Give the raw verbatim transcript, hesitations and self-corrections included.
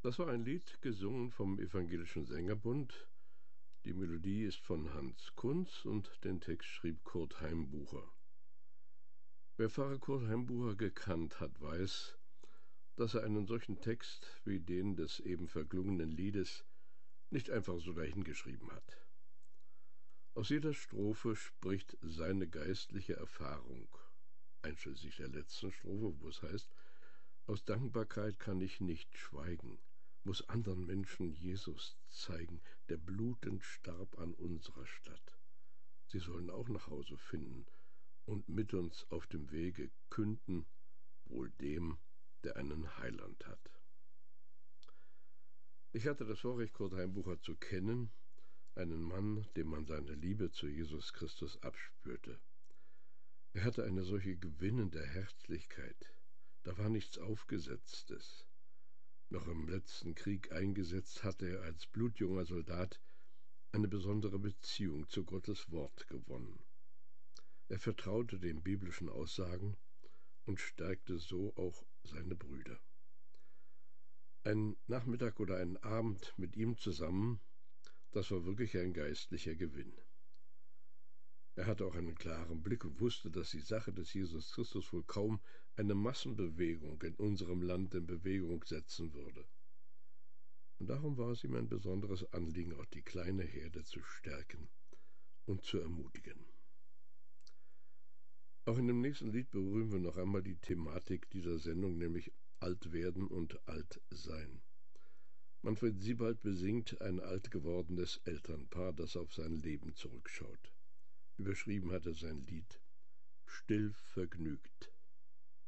Das war ein Lied, gesungen vom Evangelischen Sängerbund. Die Melodie ist von Hans Kunz und den Text schrieb Kurt Heimbucher. Wer Pfarrer Kurt Heimbucher gekannt hat, weiß, dass er einen solchen Text wie den des eben verklungenen Liedes nicht einfach so dahingeschrieben hat. Aus jeder Strophe spricht seine geistliche Erfahrung, einschließlich der letzten Strophe, wo es heißt: Aus Dankbarkeit kann ich nicht schweigen, muss anderen Menschen Jesus zeigen, der blutend starb an unserer Stadt. Sie sollen auch nach Hause finden und mit uns auf dem Wege künden, wohl dem, der einen Heiland hat. Ich hatte das Vorrecht, Kurt Heimbucher zu kennen, einen Mann, dem man seine Liebe zu Jesus Christus abspürte. Er hatte eine solche gewinnende Herzlichkeit, da war nichts Aufgesetztes. Noch im letzten Krieg eingesetzt hatte er als blutjunger Soldat eine besondere Beziehung zu Gottes Wort gewonnen. Er vertraute den biblischen Aussagen und stärkte so auch seine Brüder. Ein Nachmittag oder ein Abend mit ihm zusammen, das war wirklich ein geistlicher Gewinn. Er hatte auch einen klaren Blick und wusste, dass die Sache des Jesus Christus wohl kaum eine Massenbewegung in unserem Land in Bewegung setzen würde. Und darum war es ihm ein besonderes Anliegen, auch die kleine Herde zu stärken und zu ermutigen. Auch in dem nächsten Lied berühren wir noch einmal die Thematik dieser Sendung, nämlich Altwerden und Altsein. Manfred Siebald besingt ein alt gewordenes Elternpaar, das auf sein Leben zurückschaut. Überschrieben hat er sein Lied »Still vergnügt«.